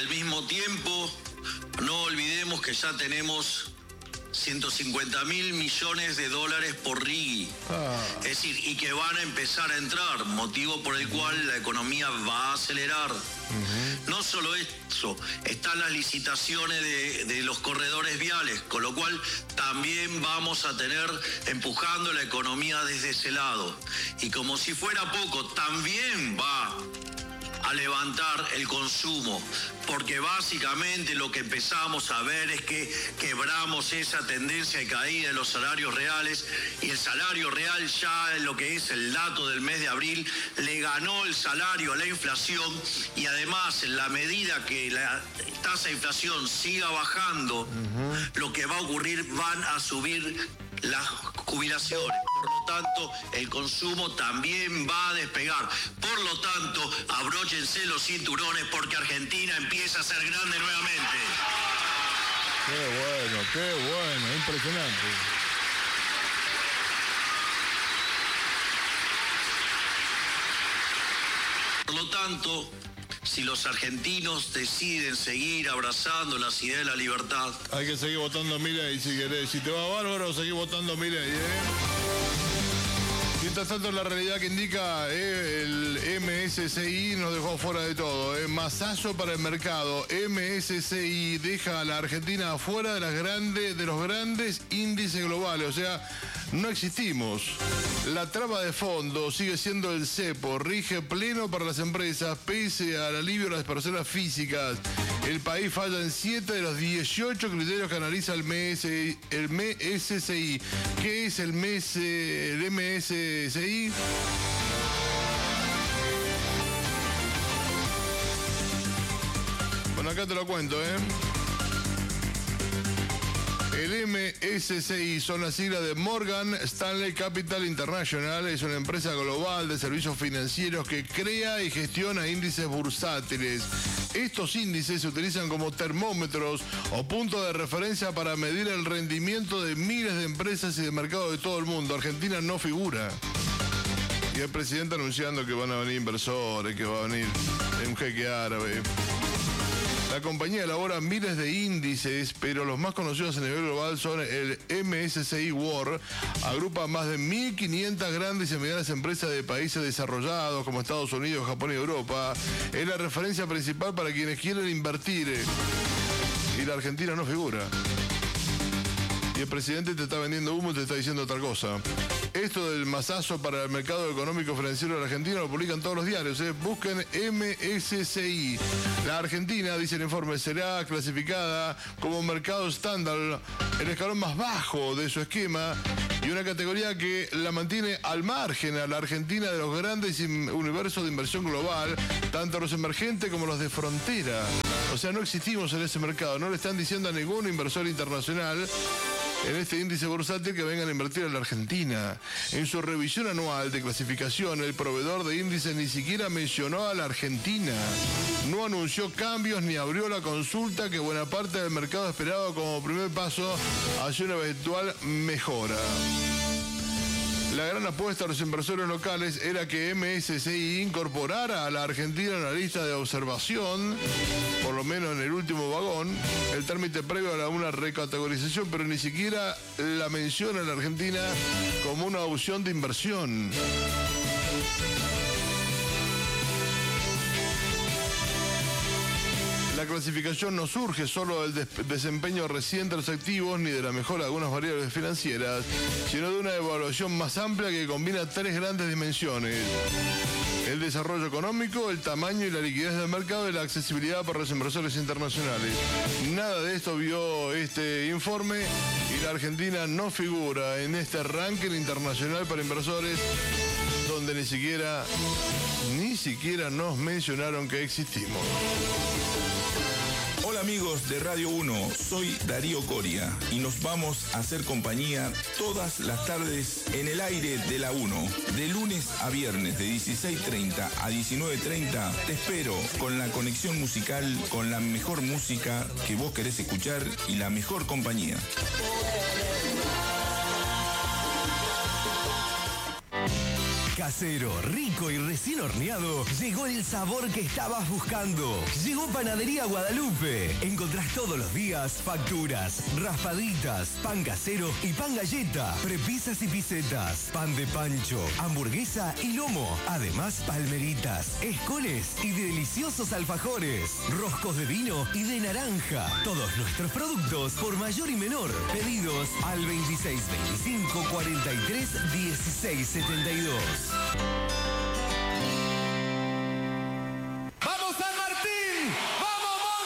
al mismo tiempo, no olvidemos que ya tenemos 150.000 millones de dólares por RIGI. Es decir, y que van a empezar a entrar, motivo por el cual la economía va a acelerar. No solo eso, están las licitaciones de los corredores viales, con lo cual también vamos a tener empujando la economía desde ese lado. Y como si fuera poco, también va a levantar el consumo, porque básicamente lo que empezamos a ver es que quebramos esa tendencia de caída de los salarios reales, y el salario real ya en lo que es el dato del mes de abril le ganó el salario a la inflación, y además en la medida que la tasa de inflación siga bajando, lo que va a ocurrir, van a subir las jubilaciones. Por lo tanto, el consumo también va a despegar. Por lo tanto, abróchense los cinturones, porque Argentina empieza a ser grande nuevamente. Qué bueno, impresionante. Por lo tanto, si los argentinos deciden seguir abrazando las ideas de la libertad, hay que seguir votando Milei si querés. Si te va bárbaro, seguir votando Milei, Mientras tanto, la realidad que indica el MSCI nos dejó fuera de todo. Masazo para el mercado. MSCI deja a la Argentina afuera de los grandes índices globales. O sea, no existimos. La trama de fondo sigue siendo el cepo. Rige pleno para las empresas, pese al alivio de las personas físicas. El país falla en 7 de los 18 criterios que analiza el MSCI. ¿Qué es el MSCI? Bueno, acá te lo cuento, El MSCI son las siglas de Morgan Stanley Capital International. Es una empresa global de servicios financieros que crea y gestiona índices bursátiles. Estos índices se utilizan como termómetros o puntos de referencia para medir el rendimiento de miles de empresas y de mercados de todo el mundo. Argentina no figura. Y el presidente anunciando que van a venir inversores, que va a venir un jeque árabe. La compañía elabora miles de índices, pero los más conocidos a nivel global son el MSCI World. Agrupa más de 1.500 grandes y medianas empresas de países desarrollados como Estados Unidos, Japón y Europa. Es la referencia principal para quienes quieren invertir. Y la Argentina no figura. Y el presidente te está vendiendo humo y te está diciendo otra cosa. Esto del masazo para el mercado económico financiero de la Argentina lo publican todos los diarios. Busquen MSCI. La Argentina, dice el informe, será clasificada como mercado estándar, el escalón más bajo de su esquema, y una categoría que la mantiene al margen a la Argentina de los grandes universos de inversión global, tanto los emergentes como los de frontera. O sea, no existimos en ese mercado. No le están diciendo a ningún inversor internacional en este índice bursátil que vengan a invertir en la Argentina. En su revisión anual de clasificación, el proveedor de índices ni siquiera mencionó a la Argentina. No anunció cambios ni abrió la consulta que buena parte del mercado esperaba como primer paso hacia una eventual mejora. La gran apuesta a los inversores locales era que MSCI incorporara a la Argentina en la lista de observación, por lo menos en el último vagón, el trámite previo a una recategorización, pero ni siquiera la menciona a la Argentina como una opción de inversión. La clasificación no surge solo del desempeño reciente de los activos ni de la mejora de algunas variables financieras, sino de una evaluación más amplia que combina tres grandes dimensiones: el desarrollo económico, el tamaño y la liquidez del mercado y la accesibilidad para los inversores internacionales. Nada de esto vio este informe y la Argentina no figura en este ranking internacional para inversores, donde ni siquiera nos mencionaron que existimos. Hola amigos de Radio 1, soy Darío Coria y nos vamos a hacer compañía todas las tardes en el aire de la 1. De lunes a viernes de 16:30 a 19:30 te espero con la conexión musical, con la mejor música que vos querés escuchar y la mejor compañía. Casero, rico y recién horneado, llegó el sabor que estabas buscando. Llegó Panadería Guadalupe. Encontrás todos los días facturas, raspaditas, pan casero y pan galleta, prepisas y pisetas, pan de pancho, hamburguesa y lomo. Además, palmeritas, escoles y deliciosos alfajores, roscos de vino y de naranja. Todos nuestros productos por mayor y menor. Pedidos al 2625 43 16 72.